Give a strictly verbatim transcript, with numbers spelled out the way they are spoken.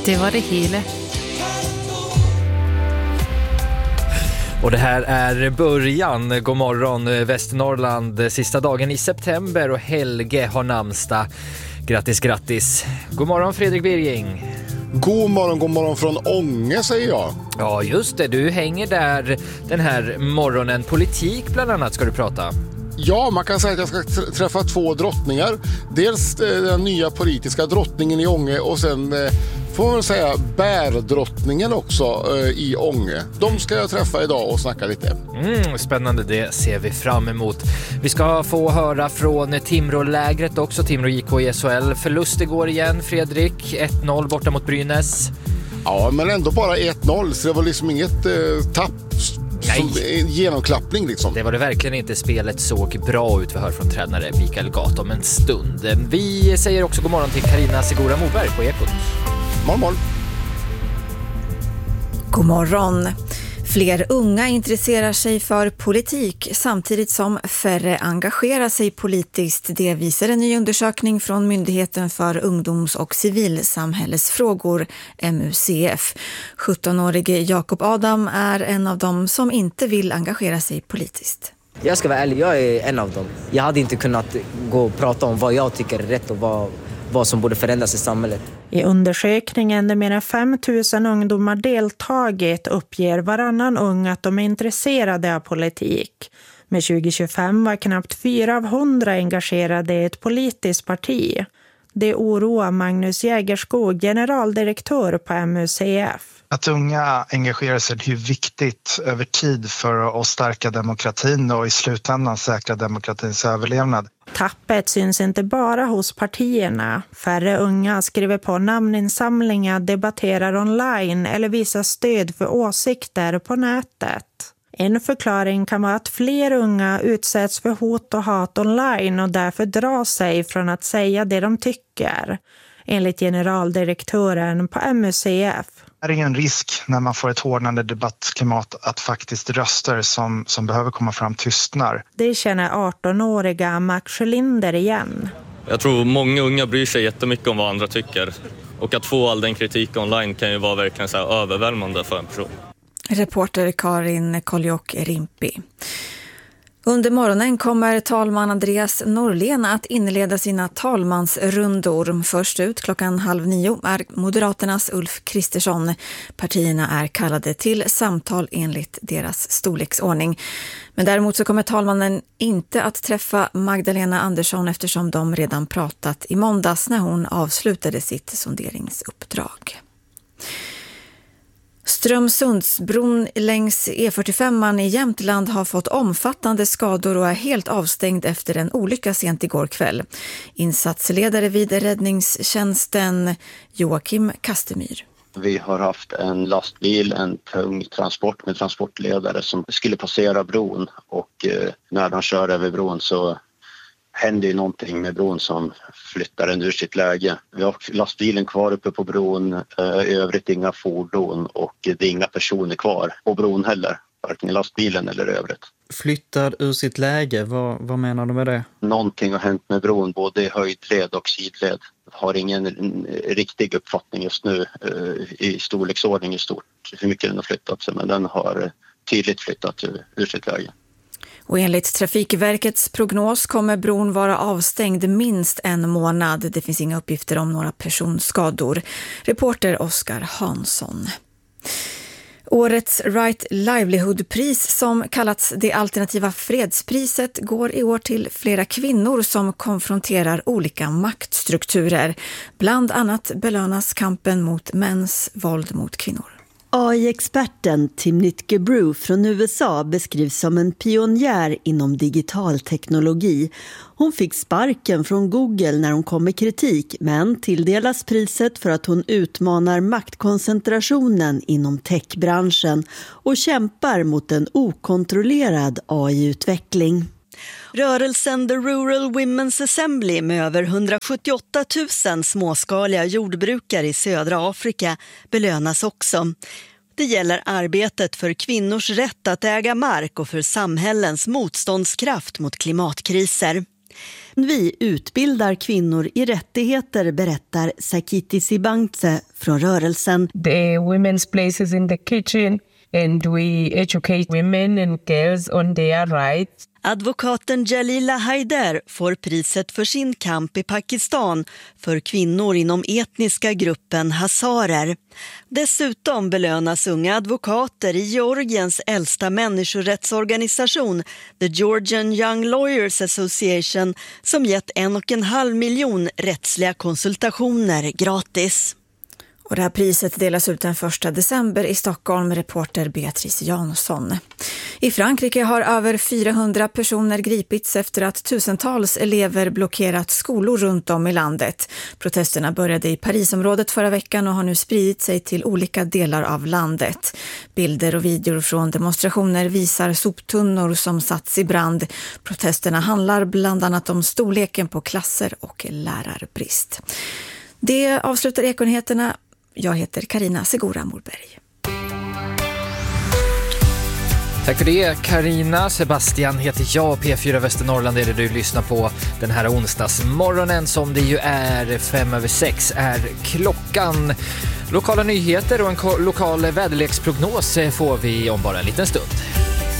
Det var det hela. Och det här är början. God morgon Västernorrland. Sista dagen i september och Helge har namnsdag. Grattis, grattis. God morgon Fredrik Birging. God morgon, god morgon från Ånge säger jag. Ja just det, du hänger där den här morgonen. Politik bland annat ska du prata. Ja, man kan säga att jag ska träffa två drottningar. Dels den nya politiska drottningen i Ånge och sen får man säga bärdrottningen också i Ånge. De ska jag träffa idag och snacka lite. Mm, spännande, det ser vi fram emot. Vi ska få höra från Timrå-lägret också. Timrå J K i S H L. Förlust igår igen, Fredrik. ett noll borta mot Brynäs. Ja, men ändå bara ett noll, så det var liksom inget eh, tapp. Som en genomklappning liksom. Det var det verkligen inte. Spelet såg bra ut. Vi hör från tränare Mikael Gat om en stund. Vi säger också god morgon till Carina Segura Moberg på Ekot. Morgon, morgon. God morgon. Fler unga intresserar sig för politik samtidigt som färre engagerar sig politiskt. Det visar en ny undersökning från Myndigheten för ungdoms- och civilsamhällesfrågor, M U C F. sjuttonårige Jakob Adam är en av dem som inte vill engagera sig politiskt. Jag ska vara ärlig, jag är en av dem. Jag hade inte kunnat gå och prata om vad jag tycker är rätt och vad, vad som borde förändras i samhället. I undersökningen där mer än fem tusen ungdomar deltagit uppger varannan ung att de är intresserade av politik. Med tjugo tjugofem var knappt fyra av hundra engagerade i ett politiskt parti. Det oroar Magnus Jägerskog, generaldirektör på M U C F. Att unga engagerar sig är viktigt över tid för att stärka demokratin och i slutändan säkra demokratins överlevnad. Tappet syns inte bara hos partierna. Färre unga skriver på namninsamlingar, debatterar online eller visar stöd för åsikter på nätet. En förklaring kan vara att fler unga utsätts för hot och hat online och därför drar sig från att säga det de tycker, enligt generaldirektören på M U C F. Det är en risk när man får ett hårdnande debattklimat att faktiskt röster som, som behöver komma fram tystnar. Det känner arton-åriga Max Sjölinder igen. Jag tror många unga bryr sig jättemycket om vad andra tycker. Och att få all den kritik online kan ju vara verkligen så här överväldigande för en person. Reporter Karin Koljok-Rimpi. Under morgonen kommer talman Andreas Norlén att inleda sina talmansrundor. Först ut klockan halv nio är Moderaternas Ulf Kristersson. Partierna är kallade till samtal enligt deras storleksordning. Men däremot så kommer talmannen inte att träffa Magdalena Andersson eftersom de redan pratat i måndags när hon avslutade sitt sonderingsuppdrag. Strömsundsbron längs E fyrtiofem i Jämtland har fått omfattande skador och är helt avstängd efter en olycka sent igår kväll. Insatsledare vid räddningstjänsten Joakim Kastemyr. Vi har haft en lastbil, en tung transport med transportledare som skulle passera bron och eh, när de kör över bron så händer ju någonting med bron som flyttar den ur sitt läge. Vi har lastbilen kvar uppe på bron, i övrigt inga fordon och det är inga personer kvar på bron heller, varken i lastbilen eller övrigt. Flyttar ur sitt läge, vad, vad menar du med det? Någonting har hänt med bron, både i höjdled och sidled. Jag har ingen riktig uppfattning just nu i storleksordning i stort hur mycket den har flyttat sig, men den har tydligt flyttat ur sitt läge. Och enligt Trafikverkets prognos kommer bron vara avstängd minst en månad. Det finns inga uppgifter om några personskador. Reporter Oskar Hansson. Årets Right Livelihood-pris, som kallats det alternativa fredspriset, går i år till flera kvinnor som konfronterar olika maktstrukturer. Bland annat belönas kampen mot mäns våld mot kvinnor. A I-experten Timnit Gebru från U S A beskrivs som en pionjär inom digital teknologi. Hon fick sparken från Google när hon kom med kritik, men tilldelas priset för att hon utmanar maktkoncentrationen inom techbranschen och kämpar mot en okontrollerad A I-utveckling. Rörelsen The Rural Women's Assembly med över hundrasjuttioåtta tusen småskaliga jordbrukare i södra Afrika belönas också. Det gäller arbetet för kvinnors rätt att äga mark och för samhällens motståndskraft mot klimatkriser. Vi utbildar kvinnor i rättigheter, berättar Sakiti Sibangtse från rörelsen. The women's places in the kitchen and we educate women and girls on their rights. Advokaten Jalila Haider får priset för sin kamp i Pakistan för kvinnor inom etniska gruppen hazarer. Dessutom belönas unga advokater i Georgiens äldsta människorättsorganisation, The Georgian Young Lawyers Association, som gett en och en halv miljon rättsliga konsultationer gratis. Och det här priset delas ut den första december i Stockholm, reporter Beatrice Jansson. I Frankrike har över fyrahundra personer gripits efter att tusentals elever blockerat skolor runt om i landet. Protesterna började i Parisområdet förra veckan och har nu spridit sig till olika delar av landet. Bilder och videor från demonstrationer visar soptunnor som satts i brand. Protesterna handlar bland annat om storleken på klasser och lärarbrist. Det avslutar Ekonyheterna. Jag heter Karina Segura Morberg. Tack för det, Karina. Sebastian heter jag. P fyra Västernorrland är det du lyssnar på den här onsdagsmorgonen, som det ju är fem över sex är klockan. Lokala nyheter och en ko- lokal väderleksprognos får vi om bara en liten stund.